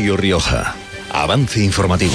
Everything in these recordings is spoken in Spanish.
Radio Rioja. Avance informativo.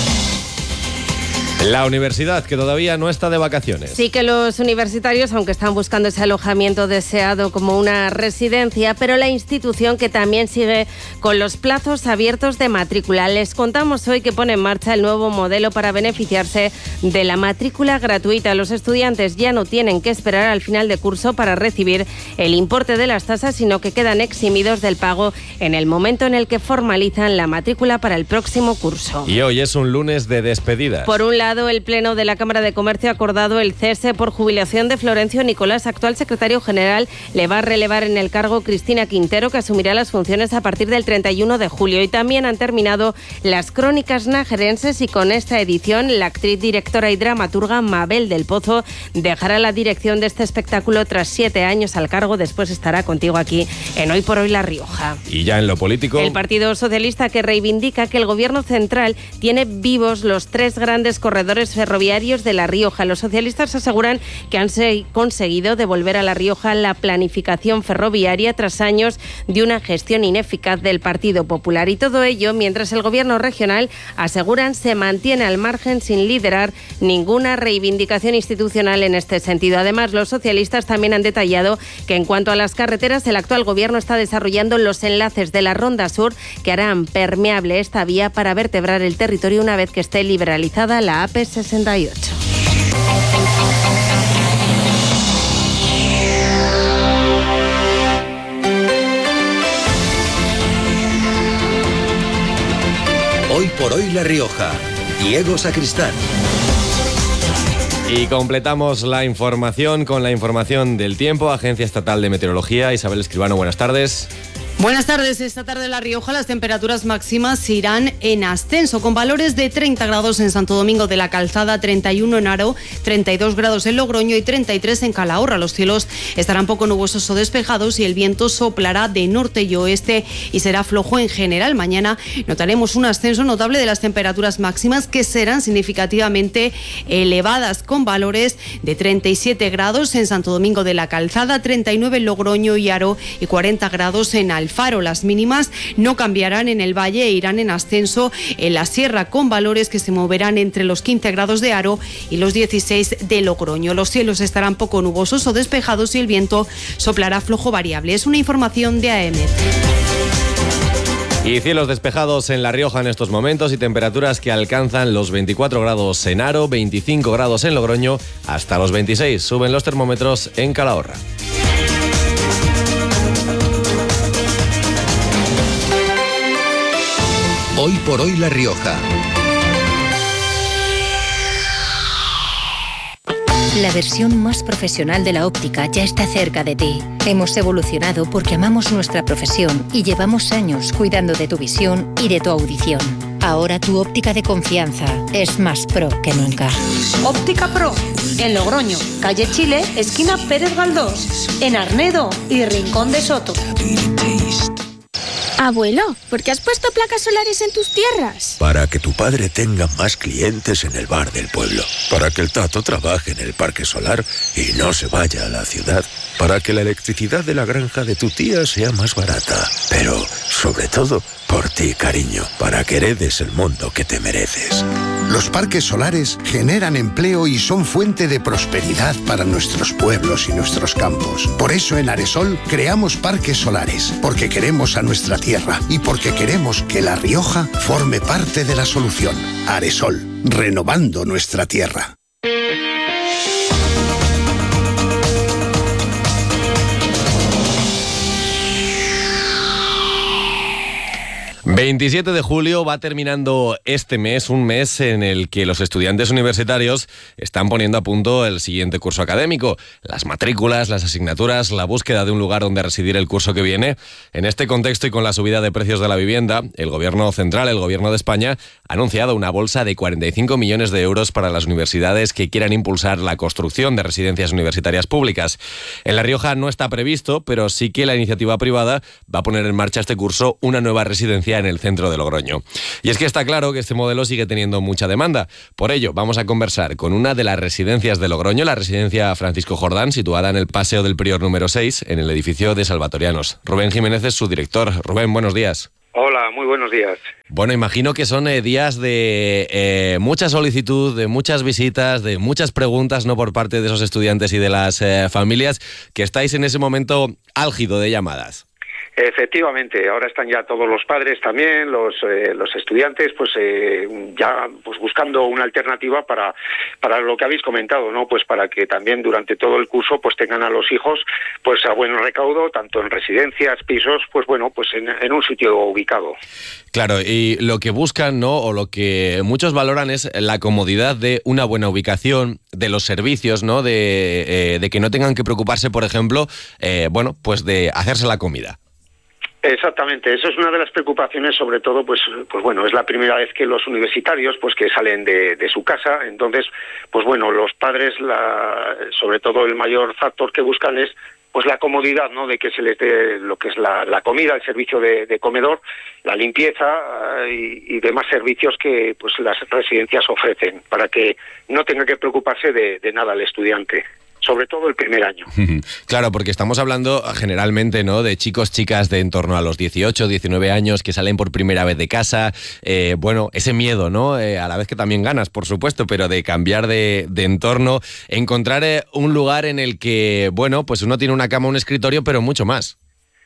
La universidad, que todavía no está de vacaciones. Sí que los universitarios, aunque están buscando ese alojamiento deseado como una residencia, pero la institución que también sigue con los plazos abiertos de matrícula. Les contamos hoy que pone en marcha el nuevo modelo para beneficiarse de la matrícula gratuita. Los estudiantes ya no tienen que esperar al final de curso para recibir el importe de las tasas, sino que quedan eximidos del pago en el momento en el que formalizan la matrícula para el próximo curso. Y hoy es un lunes de despedidas. Por un lado, el Pleno de la Cámara de Comercio ha acordado el cese por jubilación de Florencio Nicolás, actual secretario general. Le va a relevar en el cargo Cristina Quintero, que asumirá las funciones a partir del 31 de julio. Y también han terminado las crónicas najerenses y con esta edición la actriz, directora y dramaturga Mabel del Pozo dejará la dirección de este espectáculo tras 7 años al cargo. Después estará contigo aquí en Hoy por Hoy La Rioja. Y ya en lo político, el Partido Socialista, que reivindica que el Gobierno central tiene vivos los 3 grandes corredores ferroviarios de La Rioja. Los socialistas aseguran que han conseguido devolver a La Rioja la planificación ferroviaria tras años de una gestión ineficaz del Partido Popular. Y todo ello mientras el Gobierno regional, aseguran, se mantiene al margen sin liderar ninguna reivindicación institucional en este sentido. Además, los socialistas también han detallado que en cuanto a las carreteras, el actual Gobierno está desarrollando los enlaces de la Ronda Sur que harán permeable esta vía para vertebrar el territorio una vez que esté liberalizada la AP68. Hoy por Hoy La Rioja. Diego Sacristán. Y completamos la información con la información del tiempo. Agencia Estatal de Meteorología. Isabel Escribano, buenas tardes. Buenas tardes. Esta tarde en La Rioja las temperaturas máximas irán en ascenso, con valores de 30 grados en Santo Domingo de la Calzada, 31 en Haro, 32 grados en Logroño y 33 en Calahorra. Los cielos estarán poco nubosos o despejados y el viento soplará de norte y oeste y será flojo en general. Mañana notaremos un ascenso notable de las temperaturas máximas, que serán significativamente elevadas, con valores de 37 grados en Santo Domingo de la Calzada, 39 en Logroño y Haro y 40 grados en Alfaro. Las mínimas no cambiarán en el valle e irán en ascenso en la sierra, con valores que se moverán entre los 15 grados de Haro y los 16 de Logroño. Los cielos estarán poco nubosos o despejados y el viento soplará flojo variable. Es una información de AEMET. Y cielos despejados en La Rioja en estos momentos y temperaturas que alcanzan los 24 grados en Haro, 25 grados en Logroño, hasta los 26. Suben los termómetros en Calahorra. Hoy por Hoy La Rioja. La versión más profesional de la óptica ya está cerca de ti. Hemos evolucionado porque amamos nuestra profesión y llevamos años cuidando de tu visión y de tu audición. Ahora tu óptica de confianza es más pro que nunca. Óptica Pro, en Logroño, calle Chile, esquina Pérez Galdós, en Arnedo y Rincón de Soto. Abuelo, ¿por qué has puesto placas solares en tus tierras? Para que tu padre tenga más clientes en el bar del pueblo. Para que el Tato trabaje en el parque solar y no se vaya a la ciudad. Para que la electricidad de la granja de tu tía sea más barata. Pero, sobre todo, por ti, cariño. Para que heredes el mundo que te mereces. Los parques solares generan empleo y son fuente de prosperidad para nuestros pueblos y nuestros campos. Por eso en Aresol creamos parques solares, porque queremos a nuestra tierra y porque queremos que La Rioja forme parte de la solución. Aresol, renovando nuestra tierra. 27 de julio va terminando este mes, un mes en el que los estudiantes universitarios están poniendo a punto el siguiente curso académico. Las matrículas, las asignaturas, la búsqueda de un lugar donde residir el curso que viene. En este contexto y con la subida de precios de la vivienda, el Gobierno central, el Gobierno de España, ha anunciado una bolsa de 45 millones de euros para las universidades que quieran impulsar la construcción de residencias universitarias públicas. En La Rioja no está previsto, pero sí que la iniciativa privada va a poner en marcha este curso una nueva residencia en el centro de Logroño. Y es que está claro que este modelo sigue teniendo mucha demanda. Por ello, vamos a conversar con una de las residencias de Logroño, la residencia Francisco Jordán, situada en el Paseo del Prior número 6, en el edificio de Salvatorianos. Rubén Jiménez es su director. Rubén, buenos días. Hola, muy buenos días. Bueno, imagino que son días de mucha solicitud, de muchas visitas, de muchas preguntas, ¿no?, por parte de esos estudiantes y de las familias, que estáis en ese momento álgido de llamadas. Efectivamente, ahora están ya todos los padres también, los estudiantes, pues ya pues buscando una alternativa para lo que habéis comentado, ¿no? Pues para que también durante todo el curso pues tengan a los hijos pues a buen recaudo, tanto en residencias, pisos, pues bueno, pues en un sitio ubicado. Claro, y lo que buscan, ¿no?, o lo que muchos valoran es la comodidad de una buena ubicación, de los servicios, ¿no?, de que no tengan que preocuparse, por ejemplo, bueno, pues de hacerse la comida. Exactamente, eso es una de las preocupaciones, sobre todo, pues bueno, es la primera vez que los universitarios, pues que salen de su casa, entonces, pues bueno, los padres, sobre todo el mayor factor que buscan es, pues la comodidad, ¿no?, de que se les dé lo que es la comida, el servicio de comedor, la limpieza y demás servicios que, pues las residencias ofrecen, para que no tenga que preocuparse de nada el estudiante. Sobre todo el primer año. Claro, porque estamos hablando generalmente, ¿no?, de chicos, chicas de en torno a los 18, 19 años que salen por primera vez de casa. Bueno, ese miedo, ¿no?, a la vez que también ganas, por supuesto, pero de cambiar de entorno, encontrar un lugar en el que, bueno, pues uno tiene una cama, un escritorio, pero mucho más.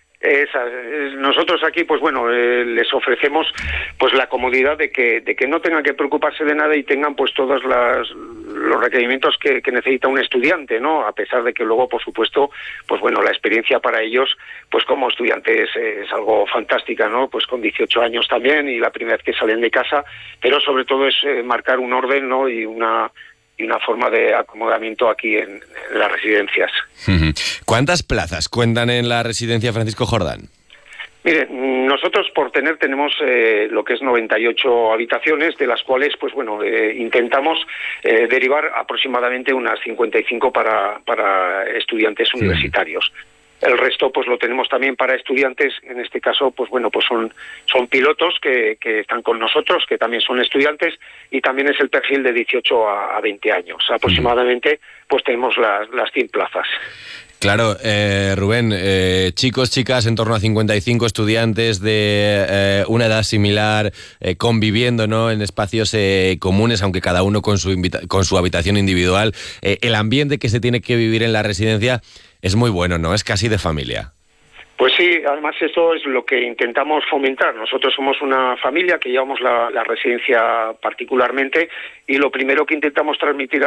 Nosotros aquí, pues bueno, les ofrecemos pues la comodidad de que no tengan que preocuparse de nada y tengan pues todos los requerimientos que necesita un estudiante, ¿no? A pesar de que luego, por supuesto, pues bueno, la experiencia para ellos, pues como estudiantes es algo fantástica, ¿no? Pues con 18 años también y la primera vez que salen de casa, pero sobre todo es marcar un orden, ¿no?, y una forma de acomodamiento aquí en las residencias. ¿Cuántas plazas cuentan en la residencia Francisco Jordán? Mire, nosotros tenemos lo que es 98 habitaciones, de las cuales, pues bueno, intentamos derivar aproximadamente unas 55 para estudiantes universitarios. El resto pues lo tenemos también para estudiantes, en este caso pues bueno, pues son pilotos que están con nosotros, que también son estudiantes, y también es el perfil de 18 a 20 años. Aproximadamente pues tenemos las 100 plazas. Claro, Rubén, chicos, chicas, en torno a 55 estudiantes de una edad similar, conviviendo, ¿no?, en espacios comunes, aunque cada uno con su habitación individual. El ambiente que se tiene que vivir en la residencia es muy bueno, ¿no? Es casi de familia. Pues sí, además eso es lo que intentamos fomentar. Nosotros somos una familia que llevamos la residencia particularmente, y lo primero que intentamos transmitir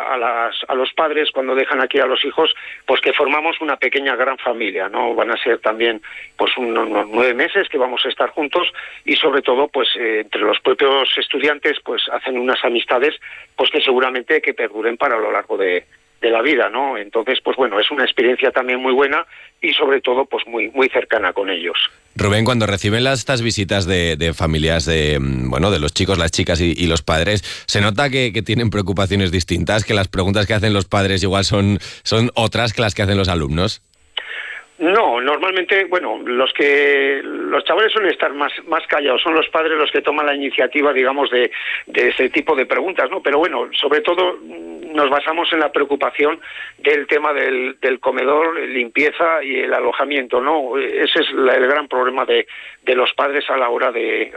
a los padres cuando dejan aquí a los hijos, pues que formamos una pequeña gran familia, ¿no? Van a ser también pues unos 9 meses que vamos a estar juntos, y sobre todo pues entre los propios estudiantes pues hacen unas amistades pues que seguramente que perduren para lo largo de la vida, ¿no? Entonces, pues bueno, es una experiencia también muy buena y sobre todo pues muy cercana con ellos. Rubén, cuando reciben estas visitas de familias de los chicos, las chicas y los padres, ¿se nota que tienen preocupaciones distintas, que las preguntas que hacen los padres igual son otras que las que hacen los alumnos? No, normalmente, bueno, los chavales suelen estar más callados, son los padres los que toman la iniciativa, digamos, de ese tipo de preguntas, ¿no? Pero bueno, sobre todo nos basamos en la preocupación del tema del comedor, limpieza y el alojamiento, ¿no? Ese es el gran problema de los padres a la hora de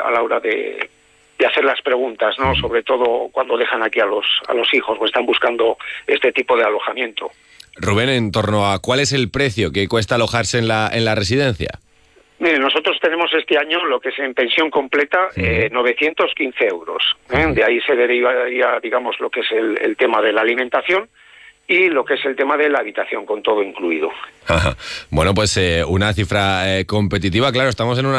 hacer las preguntas, ¿no? Sobre todo cuando dejan aquí a los hijos o están buscando este tipo de alojamiento. Rubén, en torno a cuál es el precio que cuesta alojarse en la residencia. Mire, nosotros tenemos este año lo que es en pensión completa 915 euros. De ahí se derivaría, digamos, lo que es el tema de la alimentación y lo que es el tema de la habitación, con todo incluido. Ajá. Bueno, pues una cifra competitiva. Claro, estamos en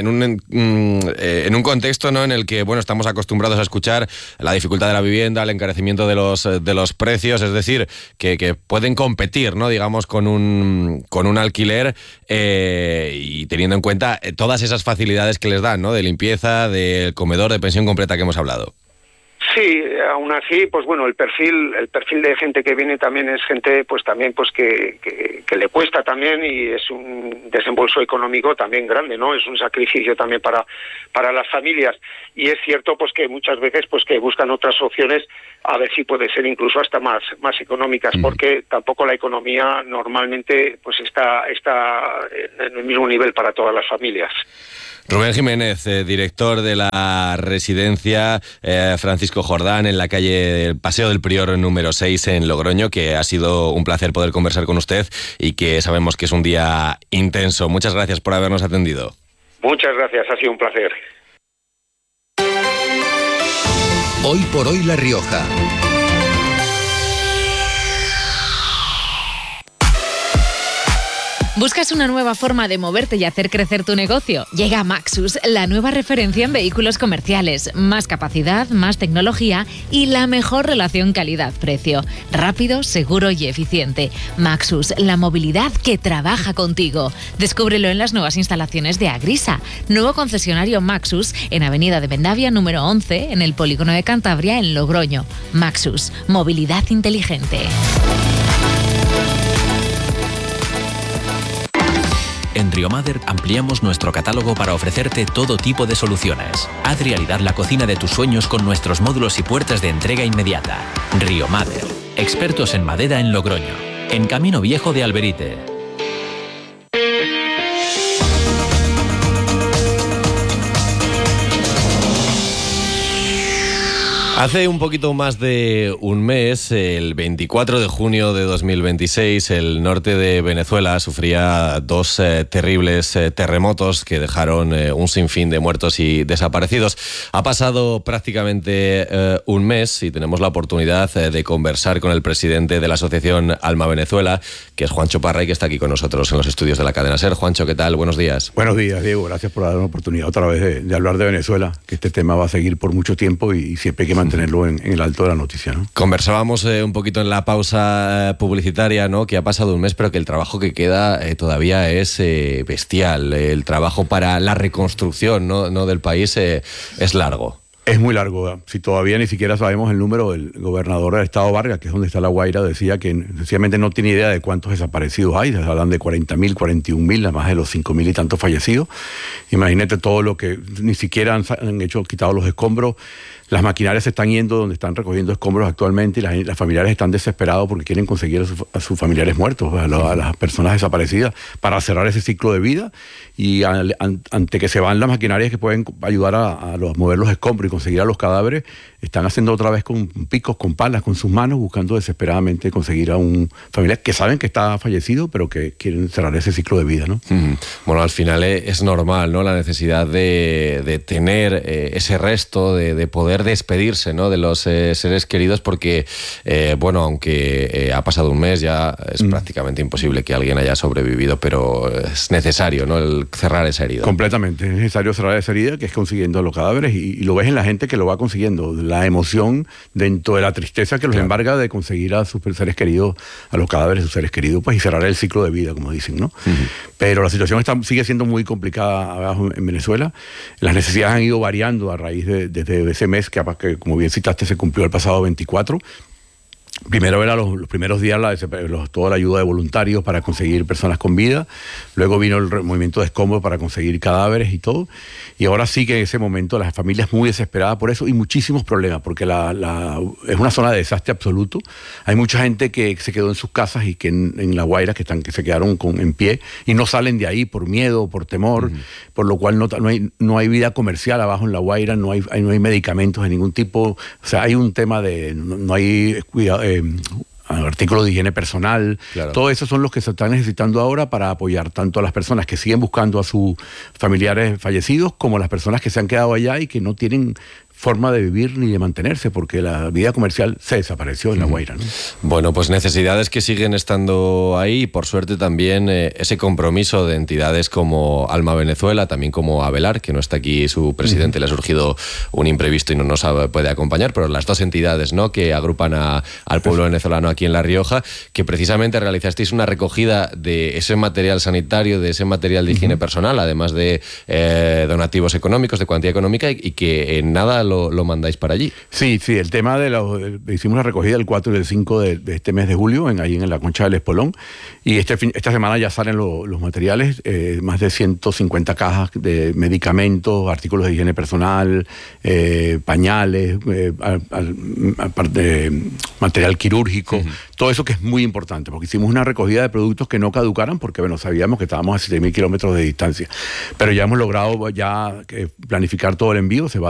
un contexto, ¿no?, en el que estamos acostumbrados a escuchar la dificultad de la vivienda, el encarecimiento de los precios, es decir, que pueden competir, ¿no?, digamos, con un alquiler, y teniendo en cuenta todas esas facilidades que les dan, ¿no?, de limpieza, del comedor, de pensión completa que hemos hablado. Sí, aún así, pues bueno, el perfil de gente que viene también es gente, pues también, pues que le cuesta también, y es un desembolso económico también grande, ¿no? Es un sacrificio también para las familias, y es cierto, pues que muchas veces, pues que buscan otras opciones, a ver si puede ser incluso hasta más económicas, porque tampoco la economía normalmente, pues está en el mismo nivel para todas las familias. Rubén Jiménez, director de la residencia Francisco Jordán en la calle Paseo del Prior número 6 en Logroño, que ha sido un placer poder conversar con usted y que sabemos que es un día intenso. Muchas gracias por habernos atendido. Muchas gracias, ha sido un placer. Hoy por hoy La Rioja. ¿Buscas una nueva forma de moverte y hacer crecer tu negocio? Llega Maxus, la nueva referencia en vehículos comerciales. Más capacidad, más tecnología y la mejor relación calidad-precio. Rápido, seguro y eficiente. Maxus, la movilidad que trabaja contigo. Descúbrelo en las nuevas instalaciones de Agrisa. Nuevo concesionario Maxus en Avenida de Vendavia número 11 en el Polígono de Cantabria en Logroño. Maxus, movilidad inteligente. En Riomader ampliamos nuestro catálogo para ofrecerte todo tipo de soluciones. Haz realidad la cocina de tus sueños con nuestros módulos y puertas de entrega inmediata. Riomader, expertos en madera en Logroño, en Camino Viejo de Alberite. Hace un poquito más de un mes, el 24 de junio de 2026, el norte de Venezuela sufría dos terribles terremotos que dejaron un sinfín de muertos y desaparecidos. Ha pasado prácticamente un mes y tenemos la oportunidad de conversar con el presidente de la asociación Alma Venezuela, que es Juancho Parra y que está aquí con nosotros en los estudios de la cadena SER. Juancho, ¿qué tal? Buenos días. Buenos días, Diego. Gracias por dar una oportunidad otra vez de hablar de Venezuela, que este tema va a seguir por mucho tiempo y siempre hay que mantenerlo en el alto de la noticia, ¿no? Conversábamos un poquito en la pausa publicitaria, ¿no?, que ha pasado un mes, pero que el trabajo que queda todavía es bestial. El trabajo para la reconstrucción, ¿no?, del país es largo. Es muy largo. Si todavía ni siquiera sabemos el número, el gobernador del estado Vargas, que es donde está La Guaira, decía que sencillamente no tiene idea de cuántos desaparecidos hay. Se hablan de 40.000, 41.000, además de los 5.000 y tantos fallecidos. Imagínate todo lo que ni siquiera han quitado los escombros. Las maquinarias se están yendo donde están recogiendo escombros actualmente y las familiares están desesperados porque quieren conseguir a sus familiares muertos, a las personas desaparecidas, para cerrar ese ciclo de vida. Y ante que se van las maquinarias que pueden ayudar a mover los escombros y conseguir a los cadáveres, están haciendo otra vez con picos, con palas, con sus manos, buscando desesperadamente conseguir a un familiar que saben que está fallecido, pero que quieren cerrar ese ciclo de vida, ¿no? Bueno, al final es normal, ¿no?, la necesidad de tener ese resto, de poder despedirse, ¿no?, de los seres queridos, porque, bueno, aunque ha pasado un mes, ya es prácticamente imposible que alguien haya sobrevivido, pero es necesario, ¿no?, el cerrar esa herida. Completamente, es necesario cerrar esa herida, que es consiguiendo los cadáveres, y lo ves en la gente que lo va consiguiendo, la emoción dentro de la tristeza que los embarga de conseguir a sus seres queridos, a los cadáveres de sus seres queridos, pues, y cerrar el ciclo de vida, como dicen, ¿no? Pero la situación sigue siendo muy complicada abajo en Venezuela. Las necesidades han ido variando a raíz desde ese mes que, como bien citaste, se cumplió el pasado 24. Primero era los primeros días toda la ayuda de voluntarios para conseguir personas con vida, luego vino el movimiento de escombros para conseguir cadáveres y todo, y ahora sí que en ese momento las familias muy desesperadas por eso y muchísimos problemas, porque es una zona de desastre absoluto. Hay mucha gente que se quedó en sus casas y que en La Guaira que se quedaron en pie y no salen de ahí por miedo, por temor, por lo cual no hay vida comercial abajo en La Guaira, no hay medicamentos de ningún tipo, o sea, hay un tema de no hay cuidado, artículos de higiene personal, claro. Todo eso son los que se están necesitando ahora para apoyar tanto a las personas que siguen buscando a sus familiares fallecidos como a las personas que se han quedado allá y que no tienen forma de vivir ni de mantenerse, porque la vida comercial se desapareció en La Guaira, ¿no? Bueno, pues necesidades que siguen estando ahí y por suerte también ese compromiso de entidades como Alma Venezuela, también como Abelar, que no está aquí su presidente, le ha surgido un imprevisto y no nos puede acompañar, pero las dos entidades, ¿no?, que agrupan al pueblo venezolano aquí en La Rioja, que precisamente realizasteis una recogida de ese material sanitario, de ese material de higiene personal, además de donativos económicos, de cuantía económica, y que en nada lo mandáis para allí. Sí, el tema hicimos la recogida el 4 y el 5 de este mes de julio, ahí en la Concha del Espolón, y esta semana ya salen los materiales, más de 150 cajas de medicamentos, artículos de higiene personal, pañales, material quirúrgico, todo eso que es muy importante, porque hicimos una recogida de productos que no caducaran, porque bueno, sabíamos que estábamos a 7.000 kilómetros de distancia, pero ya hemos logrado planificar todo el envío, se va